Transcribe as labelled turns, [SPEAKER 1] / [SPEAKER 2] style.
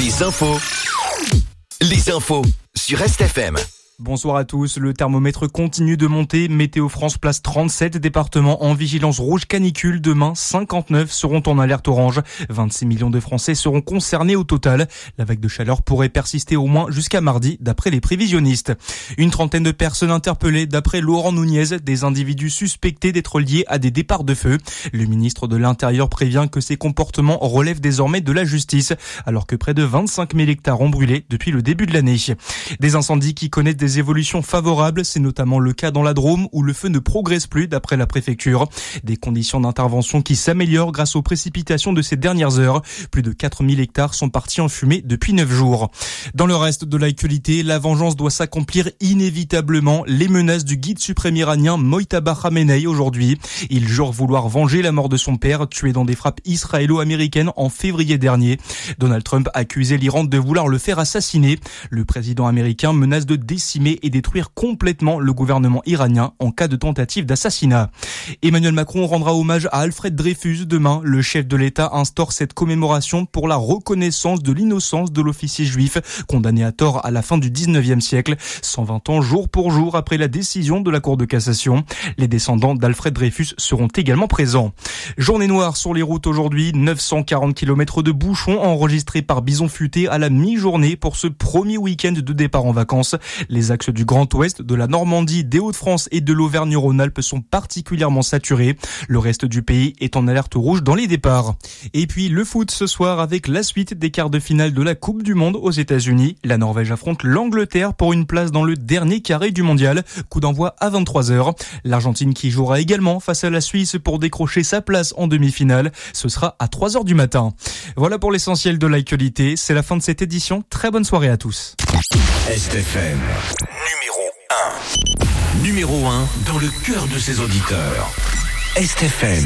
[SPEAKER 1] Les infos sur Est-FM.
[SPEAKER 2] Bonsoir à tous, le thermomètre continue de monter. Météo France place 37 départements en vigilance rouge canicule. Demain, 59 seront en alerte orange. 26 millions de Français seront concernés au total. La vague de chaleur pourrait persister au moins jusqu'à mardi, d'après les prévisionnistes. Une trentaine de personnes interpellées, d'après Laurent Nunez, des individus suspectés d'être liés à des départs de feu. Le ministre de l'Intérieur prévient que ces comportements relèvent désormais de la justice, alors que près de 25 000 hectares ont brûlé depuis le début de l'année. Des incendies qui connaissent des évolutions favorables, c'est notamment le cas dans la Drôme où le feu ne progresse plus d'après la préfecture. Des conditions d'intervention qui s'améliorent grâce aux précipitations de ces dernières heures. Plus de 4000 hectares sont partis en fumée depuis 9 jours. Dans le reste de l'actualité, la vengeance doit s'accomplir inévitablement. Les menaces du guide suprême iranien Mojtaba Khamenei aujourd'hui. Il jure vouloir venger la mort de son père, tué dans des frappes israélo-américaines en février dernier. Donald Trump a accusé l'Iran de vouloir le faire assassiner. Le président américain menace de décimer et détruire complètement le gouvernement iranien en cas de tentative d'assassinat. Emmanuel Macron rendra hommage à Alfred Dreyfus demain. Le chef de l'État instaure cette commémoration pour la reconnaissance de l'innocence de l'officier juif condamné à tort à la fin du 19e siècle, 120 ans jour pour jour après la décision de la Cour de cassation. Les descendants d'Alfred Dreyfus seront également présents. Journée noire sur les routes aujourd'hui, 940 km de bouchons enregistrés par Bison Futé à la mi-journée pour ce premier week-end de départ en vacances. Les axes du Grand Ouest, de la Normandie, des Hauts-de-France et de l'Auvergne-Rhône-Alpes sont particulièrement saturés. Le reste du pays est en alerte rouge dans les départs. Et puis le foot ce soir avec la suite des quarts de finale de la Coupe du Monde aux États-Unis. La Norvège affronte l'Angleterre pour une place dans le dernier carré du mondial. Coup d'envoi à 23h. L'Argentine qui jouera également face à la Suisse pour décrocher sa place en demi-finale. Ce sera à 3h du matin. Voilà pour l'essentiel de l'actualité. C'est la fin de cette édition. Très bonne soirée à tous.
[SPEAKER 1] Est-FM. Numéro 1 dans le cœur de ses auditeurs. Est-FM.